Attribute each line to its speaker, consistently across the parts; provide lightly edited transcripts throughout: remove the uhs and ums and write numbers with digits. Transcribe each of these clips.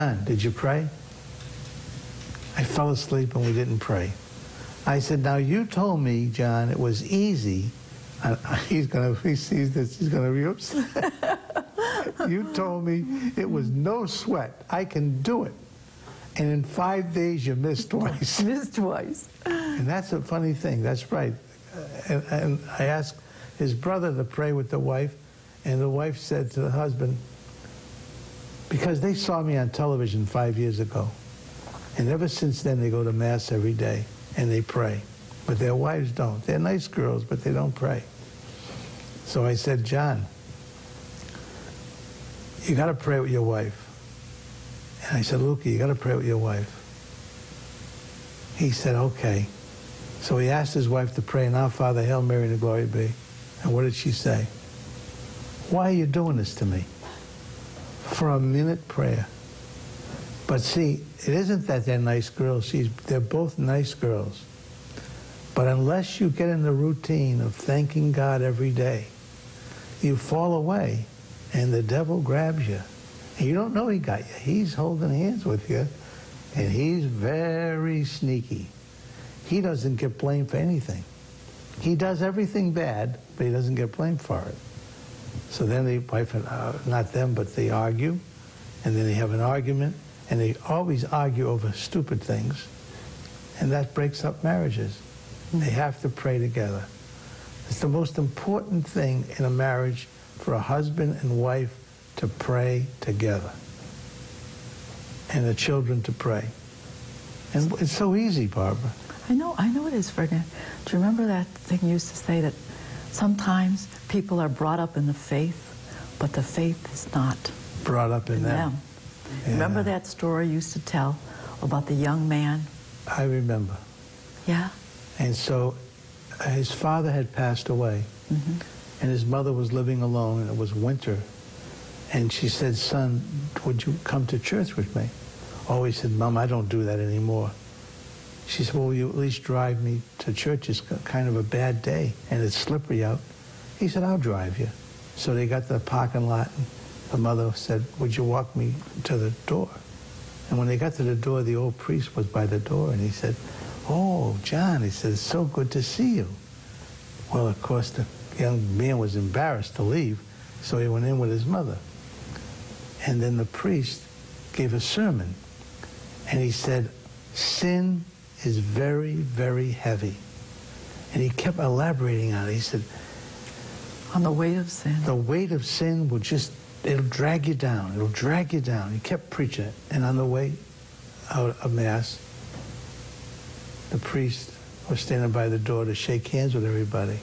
Speaker 1: Did you pray? I fell asleep and we didn't pray. I said, now you told me, John, it was easy. If he sees this, he's going to be upset. You told me it was no sweat. I can do it. And in 5 days, you missed twice.
Speaker 2: Missed twice.
Speaker 1: And that's a funny thing. That's right. And I asked his brother to pray with the wife, and the wife said to the husband, because they saw me on television 5 years ago, and ever since then they go to Mass every day, and they pray. But their wives don't. They're nice girls, but they don't pray. So I said, John, you got to pray with your wife. And I said, Luca, you got to pray with your wife. He said, okay. So he asked his wife to pray, Now, Father, Hail Mary, and the glory be. And what did she say? Why are you doing this to me? For a minute prayer. But see, it isn't that they're nice girls. They're both nice girls. But unless you get in the routine of thanking God every day, you fall away and the devil grabs you. And you don't know he got you. He's holding hands with you, and he's very sneaky. He doesn't get blamed for anything. He does everything bad, but he doesn't get blamed for it. So then the wife, not them, but they argue, and then they have an argument, and they always argue over stupid things, and that breaks up marriages. They have to pray together. It's the most important thing in a marriage for a husband and wife to pray together, and the children to pray. And it's so easy, Barbara.
Speaker 2: I know it is, Ferdinand. Do you remember that thing you used to say that sometimes people are brought up in the faith, but the faith is not
Speaker 1: brought up in them. Yeah.
Speaker 2: Remember that story you used to tell about the young man?
Speaker 1: I remember.
Speaker 2: Yeah?
Speaker 1: And so his father had passed away, and his mother was living alone, and it was winter. And she said, son, would you come to church with me? Oh, he said, Mom, I don't do that anymore. She said, well, will you at least drive me to church? It's kind of a bad day, and it's slippery out. He said, I'll drive you. So they got to the parking lot, and the mother said, would you walk me to the door? And when they got to the door, the old priest was by the door, and he said, oh, John, he said, it's so good to see you. Well, of course, the young man was embarrassed to leave, so he went in with his mother. And then the priest gave a sermon, and he said, sin is very, very heavy. And he kept elaborating on it. He said,
Speaker 2: on the weight of sin.
Speaker 1: The weight of sin will just, it'll drag you down. It'll drag you down. He kept preaching it. And on the way out of Mass, the priest was standing by the door to shake hands with everybody.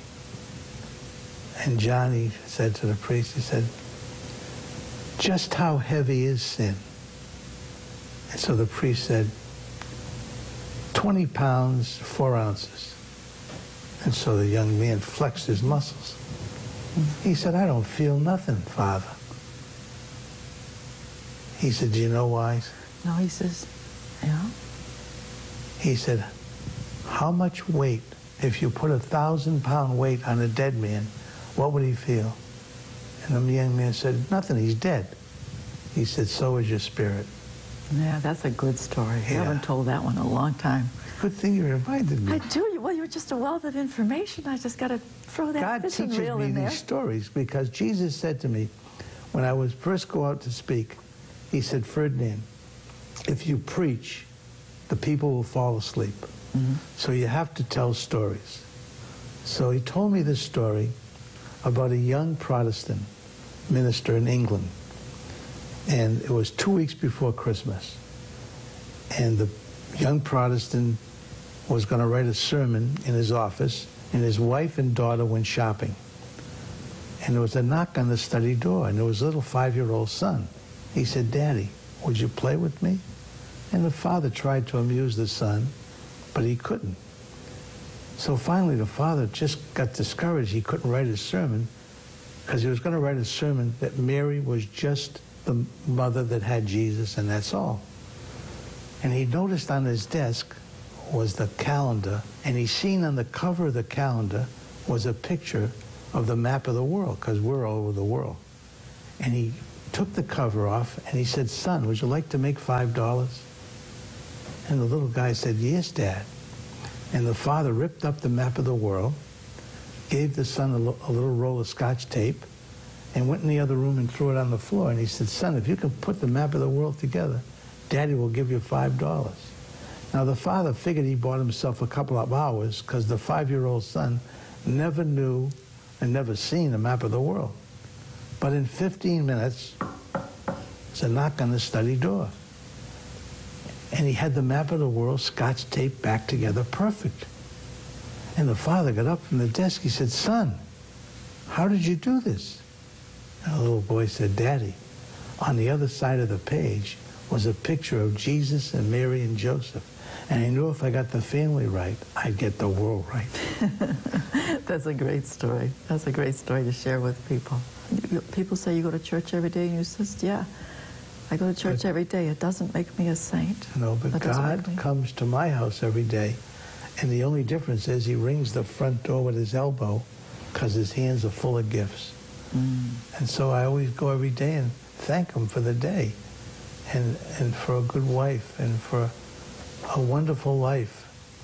Speaker 1: And Johnny said to the priest, he said, just how heavy is sin? And so the priest said, 20 pounds, 4 ounces. And so the young man flexed his muscles. He said, I don't feel nothing, Father. He said, do you know why?
Speaker 2: No, he says, yeah.
Speaker 1: He said, how much weight, if you put 1,000-pound weight on a dead man, what would he feel? And the young man said, nothing, he's dead. He said, so is your spirit.
Speaker 2: Yeah, that's a good story.
Speaker 1: Yeah.
Speaker 2: I haven't told that one in a long time.
Speaker 1: Good thing you reminded me.
Speaker 2: I do. Well, you're just a wealth of information. I just got to throw that
Speaker 1: God
Speaker 2: fishing
Speaker 1: teaches
Speaker 2: reel
Speaker 1: me
Speaker 2: in there.
Speaker 1: these stories because Jesus said to me, when I was first go out to speak, he said, Ferdinand, if you preach, the people will fall asleep. So you have to tell stories. So he told me this story about a young Protestant minister in England. And it was 2 weeks before Christmas. And the young Protestant was going to write a sermon in his office, and his wife and daughter went shopping. And there was a knock on the study door, and there was a little 5-year-old son. He said, Daddy, would you play with me? And the father tried to amuse the son, but he couldn't. So finally the father just got discouraged. He couldn't write his sermon because he was going to write a sermon that Mary was just the mother that had Jesus, and that's all. And he noticed on his desk was the calendar, and he seen on the cover of the calendar was a picture of the map of the world, because we're all over the world. And he took the cover off, and he said, "Son, would you like to make $5?" And the little guy said, "Yes, Dad." And the father ripped up the map of the world, gave the son a little roll of Scotch tape, and went in the other room and threw it on the floor. And he said, "Son, if you can put the map of the world together, Daddy will give you $5. Now, the father figured he bought himself a couple of hours because the 5-year-old son never knew and never seen a map of the world. But in 15 minutes, there's a knock on the study door. And he had the map of the world, Scotch tape, back together, perfect. And the father got up from the desk. He said, "Son, how did you do this?" And the little boy said, "Daddy, on the other side of the page was a picture of Jesus and Mary and Joseph. And I knew if I got the family right, I'd get the world right."
Speaker 2: That's a great story. That's a great story to share with people. People say you go to church every day, and you says, "Yeah, I go to church every day. It doesn't make me a saint."
Speaker 1: No, but God comes to my house every day, and the only difference is he rings the front door with his elbow because his hands are full of gifts. And so I always go every day and thank him for the day, and for a good wife, and for a wonderful life.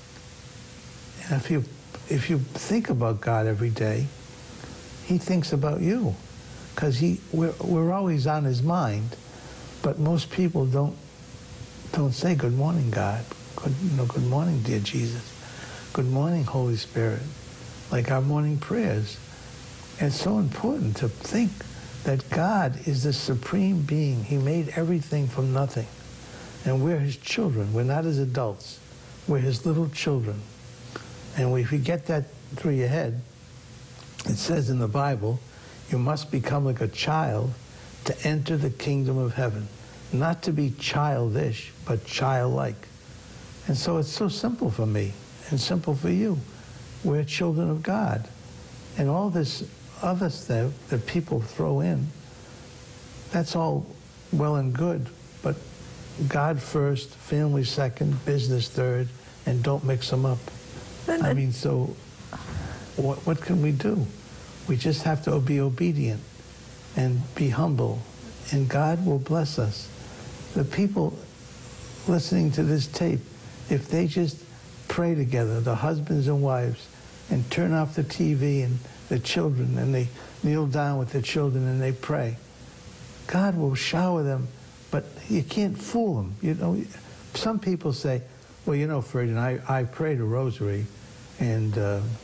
Speaker 1: And if you think about God every day, he thinks about you, because we're always on his mind. But most people don't say, "Good morning, God. Good morning, dear Jesus. Good morning, Holy Spirit," like our morning prayers. And it's so important to think that God is the supreme being. He made everything from nothing. And we're his children. We're not his adults. We're his little children. And if you get that through your head, it says in the Bible, you must become like a child to enter the kingdom of heaven. Not to be childish, but childlike. And so it's so simple for me and simple for you. We're children of God. And all this other stuff that people throw in, that's all well and good, but God first, family second, business third, and don't mix them up. I mean, so what can we do? We just have to be obedient and be humble, and God will bless us. The people listening to this tape, if they just pray together, the husbands and wives, and turn off the TV and the children, and they kneel down with the children and they pray, God will shower them, but you can't fool them. You know, some people say, "Well, you know, Ferdinand, I prayed a rosary, and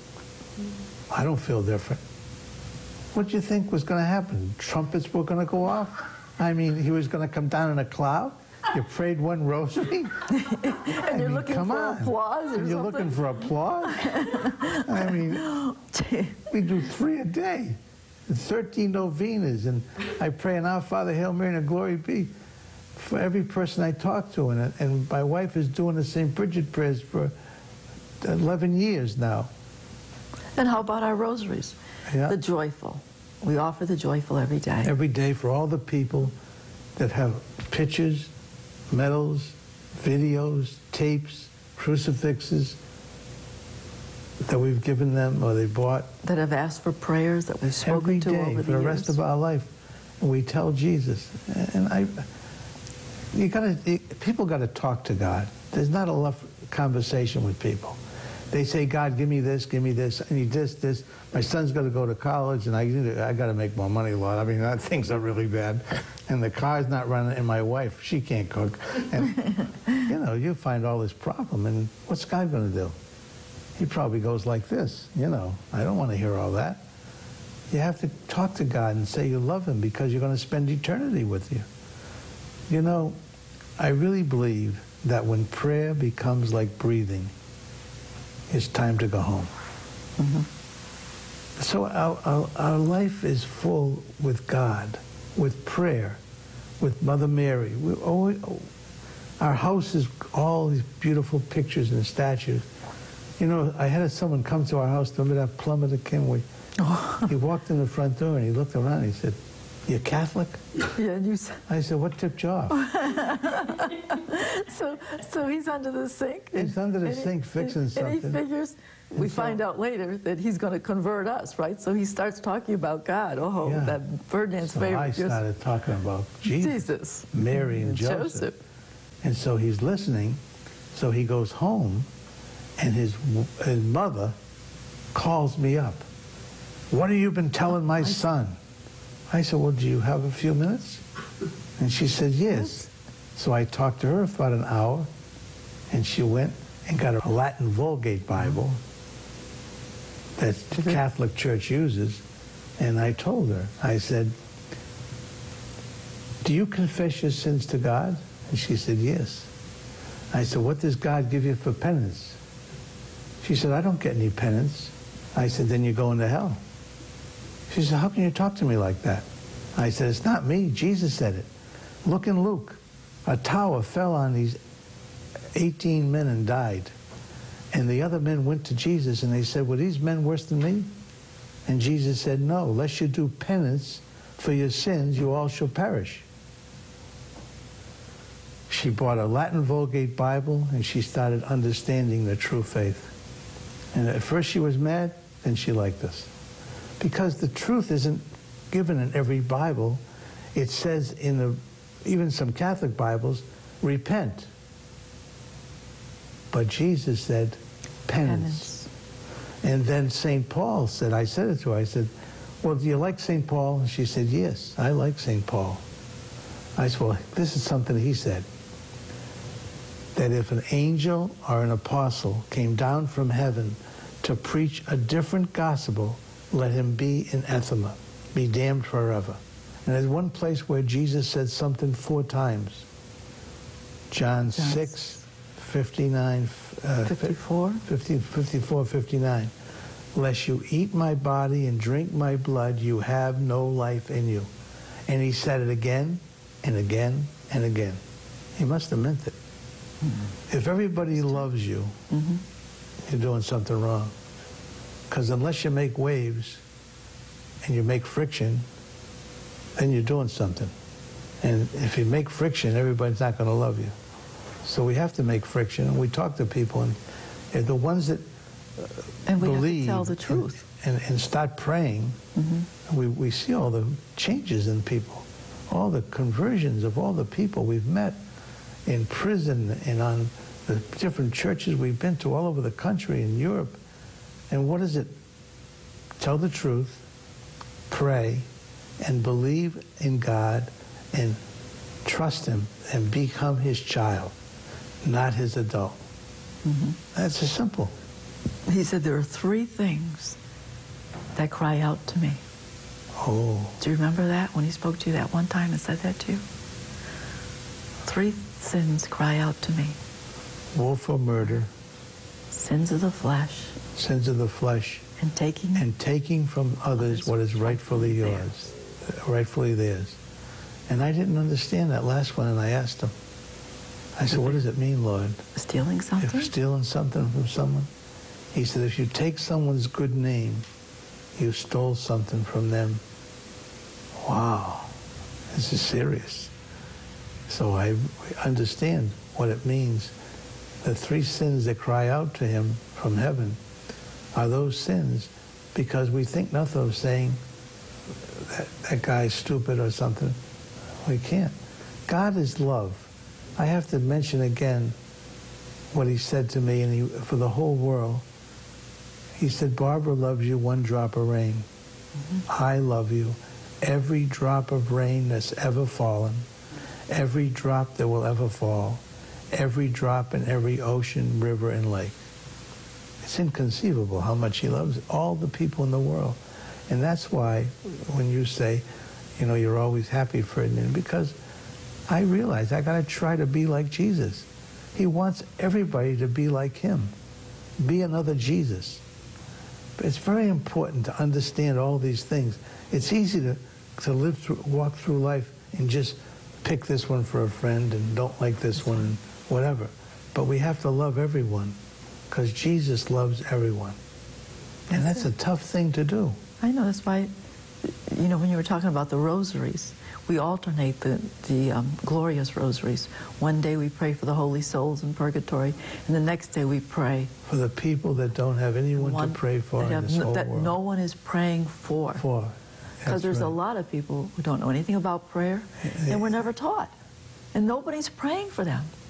Speaker 1: I don't feel different." What do you think was going to happen? Trumpets were going to go off? I mean, he was going to come down in a cloud? You prayed one rosary?
Speaker 2: And you're looking for applause or something?
Speaker 1: You're looking for applause? I mean, we do 3 a day, 13 novenas, and I pray an Our Father, Hail Mary, and a Glory Be for every person I talk to. And my wife is doing the St. Bridget prayers for 11 years now.
Speaker 2: And how about our rosaries?
Speaker 1: Yeah.
Speaker 2: The joyful. We offer the joyful every day.
Speaker 1: Every day for all the people that have pictures, medals, videos, tapes, crucifixes that we've given them or they bought.
Speaker 2: That have asked for prayers that we've spoken to over the years.
Speaker 1: Every day for the rest of our life. And we tell Jesus. And people got to talk to God. There's not enough conversation with people. They say, "God, give me this, I need this. My son's got to go to college, and I got to make more money, Lord. I mean, things are really bad. And the car's not running, and my wife, she can't cook." And, you know, you find all this problem, and what's God going to do? He probably goes like this, you know, "I don't want to hear all that." You have to talk to God and say you love him because you're going to spend eternity with you. You know, I really believe that when prayer becomes like breathing, it's time to go home. So our life is full with God, with prayer, with Mother Mary. Our house is all these beautiful pictures and statues. You know, I had someone come to our house, remember that plumber that came? He walked in the front door and he looked around and he said, "You're Catholic?"
Speaker 2: Yeah, and you said,
Speaker 1: I said, "What tipped you off?"
Speaker 2: so he's under the sink.
Speaker 1: He's under the
Speaker 2: and he-
Speaker 1: sink fixing
Speaker 2: And he
Speaker 1: something.
Speaker 2: figures, we
Speaker 1: so-
Speaker 2: find out later that he's going to convert us, right? So he starts talking about God. Oh,
Speaker 1: Yeah.
Speaker 2: that Ferdinand's
Speaker 1: So
Speaker 2: favorite.
Speaker 1: I started talking about Jesus, Mary, and Joseph. And so he's listening. So he goes home, and his mother calls me up. "What have you been telling my son?" I said, "Well, do you have a few minutes?" And she said, "Yes." So I talked to her for about an hour, and she went and got a Latin Vulgate Bible that the Catholic Church uses. And I told her, I said, "Do you confess your sins to God?" And she said, "Yes." I said, "What does God give you for penance?" She said, "I don't get any penance." I said, "Then you're going to hell." She said, "How can you talk to me like that?" I said, "It's not me. Jesus said it. Look in Luke. A tower fell on these 18 men and died. And the other men went to Jesus and they said, 'Were these men worse than me?' And Jesus said, 'No, unless you do penance for your sins, you all shall perish.'" She bought a Latin Vulgate Bible and she started understanding the true faith. And at first she was mad, then she liked us. Because the truth isn't given in every Bible. It says in even some Catholic Bibles, repent. But Jesus said, penance. And then St. Paul said, I said it to her, I said, "Well, do you like St. Paul?" And she said, "Yes, I like St. Paul." I said, "Well, this is something he said. That if an angel or an apostle came down from heaven to preach a different gospel, let him be anathema, be damned forever." And there's one place where Jesus said something 4 times. John 6, 59,
Speaker 2: 54?
Speaker 1: 54, 59. "Lest you eat my body and drink my blood, you have no life in you." And he said it again and again and again. He must have meant it. Mm-hmm. If everybody loves you, mm-hmm. you're doing something wrong. Because unless you make waves and you make friction, then you're doing something. And if you make friction, everybody's not going to love you. So we have to make friction, and we talk to people, and they're the ones that
Speaker 2: and we
Speaker 1: believe
Speaker 2: have to tell the truth.
Speaker 1: And start praying. Mm-hmm. We see all the changes in people, all the conversions of all the people we've met in prison and on the different churches we've been to all over the country in Europe. And what is it? Tell the truth, pray, and believe in God, and trust him, and become his child, not his adult. Mm-hmm. That's as simple.
Speaker 2: He said there are 3 things that cry out to me.
Speaker 1: Oh.
Speaker 2: Do you remember that when he spoke to you that one time and said that to you? 3 sins cry out to me.
Speaker 1: Wolf or murder.
Speaker 2: Sins of the flesh.
Speaker 1: Sins of the flesh.
Speaker 2: And taking
Speaker 1: from others what is rightfully yours. Rightfully theirs. And I didn't understand that last one, and I asked him. I said, "What does it mean, Lord?"
Speaker 2: Stealing something?
Speaker 1: If stealing something from someone? He said, "If you take someone's good name, you stole something from them." Wow, this is serious. So I understand what it means. The 3 sins that cry out to him from heaven are those sins, because we think nothing of saying that guy's stupid or something. We can't. God is love. I have to mention again what he said to me, and for the whole world. He said, "Barbara loves you 1 drop of rain. Mm-hmm. I love you every drop of rain that's ever fallen, every drop that will ever fall, every drop in every ocean, river, and lake." It's inconceivable how much he loves all the people in the world. And that's why when you say, you're always happy, Ferdinand, because I realize I got to try to be like Jesus. He wants everybody to be like him. Be another Jesus. But it's very important to understand all these things. It's easy to walk through life and just pick this one for a friend and don't like this one and whatever. But we have to love everyone, because Jesus loves everyone. And that's a tough thing to do.
Speaker 2: I know. That's why you know, when you were talking about the rosaries, we alternate the glorious rosaries. One day we pray for the holy souls in purgatory, and the next day we pray
Speaker 1: For the people that don't have anyone to pray for in this whole
Speaker 2: that
Speaker 1: world.
Speaker 2: no one is praying for. Because there's a lot of people who don't know anything about prayer, and were never taught. And nobody's praying for them.